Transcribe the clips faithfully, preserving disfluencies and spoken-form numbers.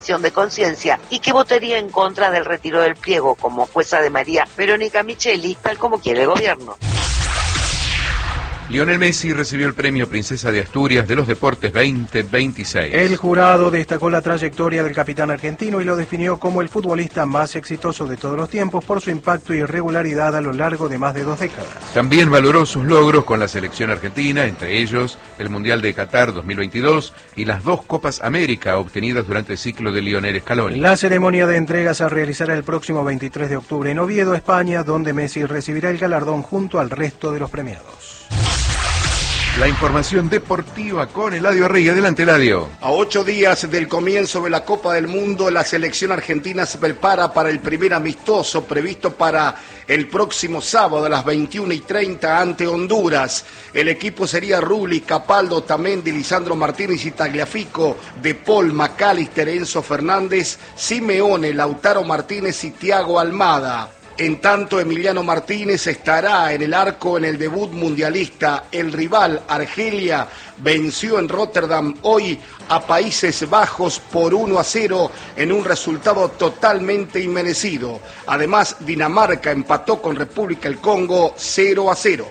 de conciencia y que votaría en contra del retiro del pliego como jueza de María Verónica Micheli, tal como quiere el gobierno. Lionel Messi recibió el premio Princesa de Asturias de los Deportes veinte veintiséis. El jurado destacó la trayectoria del capitán argentino y lo definió como el futbolista más exitoso de todos los tiempos por su impacto y regularidad a lo largo de más de dos décadas. También valoró sus logros con la selección argentina, entre ellos el Mundial de Qatar dos mil veintidós y las dos Copas América obtenidas durante el ciclo de Lionel Scaloni. La ceremonia de entrega se realizará el próximo veintitrés de octubre en Oviedo, España, donde Messi recibirá el galardón junto al resto de los premiados. La información deportiva con Eladio Arregui. Adelante, Eladio. A ocho días del comienzo de la Copa del Mundo, la selección argentina se prepara para el primer amistoso previsto para el próximo sábado a las veintiuna y treinta ante Honduras. El equipo sería Rulli, Capaldo, Otamendi, Lisandro Martínez y Tagliafico, De Paul, McAllister, Enzo Fernández, Simeone, Lautaro Martínez y Thiago Almada. En tanto, Emiliano Martínez estará en el arco en el debut mundialista. El rival, Argelia, venció en Rotterdam hoy a Países Bajos por uno a cero en un resultado totalmente inmerecido. Además, Dinamarca empató con República del Congo cero a cero.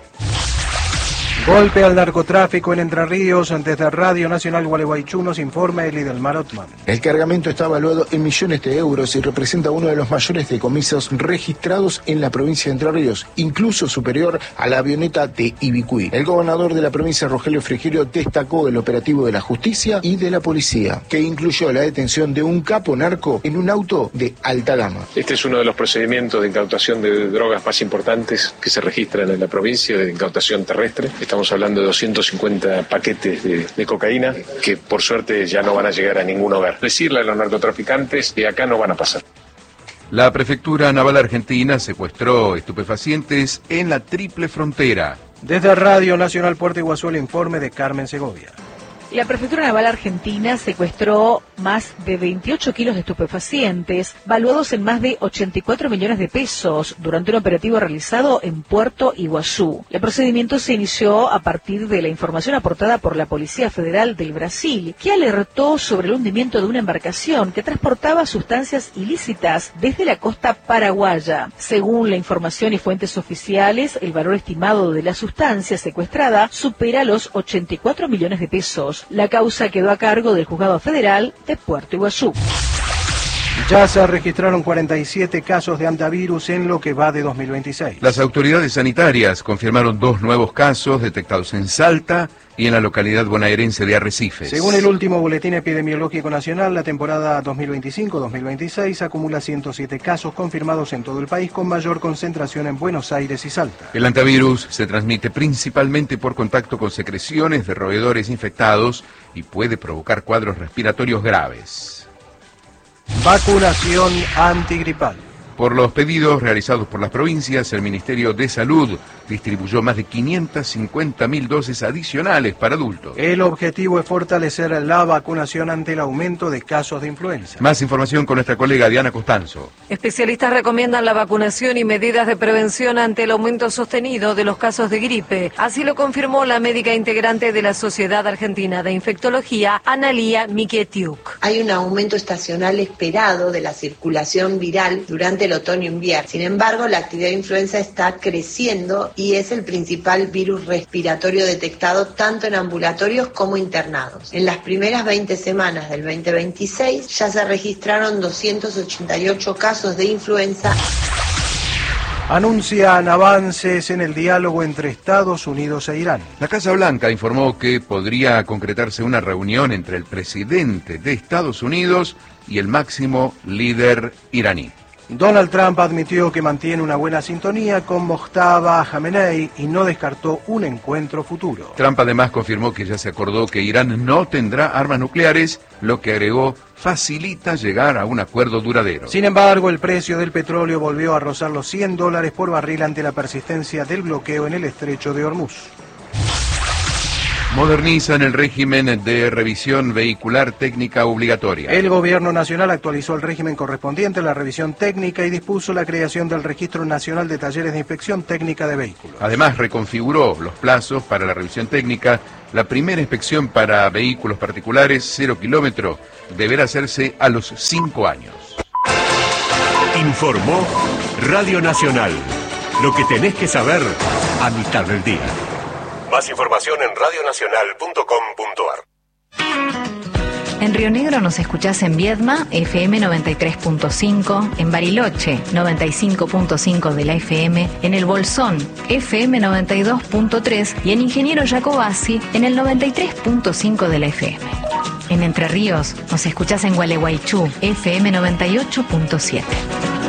Golpe al narcotráfico en Entre Ríos. Desde Radio Nacional Gualeguaychú nos informa Elidelmar Otman. El cargamento está valuado en millones de euros y representa uno de los mayores decomisos registrados en la provincia de Entre Ríos, incluso superior a la avioneta de Ibicuí. El gobernador de la provincia, Rogelio Frigerio, destacó el operativo de la justicia y de la policía, que incluyó la detención de un capo narco en un auto de alta gama. Este es uno de los procedimientos de incautación de drogas más importantes que se registran en la provincia, de incautación terrestre. Estamos hablando de doscientos cincuenta paquetes de, de cocaína que por suerte ya no van a llegar a ningún hogar. Decirle a los narcotraficantes que acá no van a pasar. La Prefectura Naval Argentina secuestró estupefacientes en la triple frontera. Desde Radio Nacional Puerto Iguazú, el informe de Carmen Segovia. La Prefectura Naval Argentina secuestró más de veintiocho kilos de estupefacientes, valuados en más de ochenta y cuatro millones de pesos, durante un operativo realizado en Puerto Iguazú. El procedimiento se inició a partir de la información aportada por la Policía Federal del Brasil, que alertó sobre el hundimiento de una embarcación que transportaba sustancias ilícitas desde la costa paraguaya. Según la información y fuentes oficiales, el valor estimado de la sustancia secuestrada supera los ochenta y cuatro millones de pesos. La causa quedó a cargo del Juzgado Federal de Puerto Iguazú. Ya se registraron cuarenta y siete casos de hantavirus en lo que va de dos mil veintiséis. Las autoridades sanitarias confirmaron dos nuevos casos detectados en Salta y en la localidad bonaerense de Arrecifes. Según el último Boletín Epidemiológico Nacional, la temporada dos mil veinticinco dos mil veintiséis acumula ciento siete casos confirmados en todo el país, con mayor concentración en Buenos Aires y Salta. El hantavirus se transmite principalmente por contacto con secreciones de roedores infectados y puede provocar cuadros respiratorios graves. Vacunación antigripal. Por los pedidos realizados por las provincias, el Ministerio de Salud distribuyó más de quinientas cincuenta mil dosis adicionales para adultos. El objetivo es fortalecer la vacunación ante el aumento de casos de influenza. Más información con nuestra colega Diana Costanzo. Especialistas recomiendan la vacunación y medidas de prevención ante el aumento sostenido de los casos de gripe. Así lo confirmó la médica integrante de la Sociedad Argentina de Infectología, Analía Miquetiuk. Hay un aumento estacional esperado de la circulación viral durante el otoño-invierno. Sin embargo, la actividad de influenza está creciendo y es el principal virus respiratorio detectado tanto en ambulatorios como internados. En las primeras veinte semanas del veinte veintiséis ya se registraron doscientos ochenta y ocho casos de influenza. Anuncian avances en el diálogo entre Estados Unidos e Irán. La Casa Blanca informó que podría concretarse una reunión entre el presidente de Estados Unidos y el máximo líder iraní. Donald Trump admitió que mantiene una buena sintonía con Mojtaba Khamenei y no descartó un encuentro futuro. Trump además confirmó que ya se acordó que Irán no tendrá armas nucleares, lo que agregó facilita llegar a un acuerdo duradero. Sin embargo, el precio del petróleo volvió a rozar los cien dólares por barril ante la persistencia del bloqueo en el estrecho de Hormuz. Modernizan el régimen de revisión vehicular técnica obligatoria. El Gobierno Nacional actualizó el régimen correspondiente a la revisión técnica y dispuso la creación del Registro Nacional de Talleres de Inspección Técnica de Vehículos. Además, reconfiguró los plazos para la revisión técnica La primera inspección para vehículos particulares cero kilómetro deberá hacerse a los cinco años. Informó Radio Nacional. Lo que tenés que saber a mitad del día. Más información en radio nacional punto com punto ar. En Río Negro nos escuchás en Viedma, F M noventa y tres punto cinco, en Bariloche, noventa y cinco punto cinco de la F M, en El Bolsón, F M noventa y dos punto tres y en Ingeniero Jacobasi, en el noventa y tres punto cinco de la F M. En Entre Ríos nos escuchás en Gualeguaychú, F M noventa y ocho punto siete.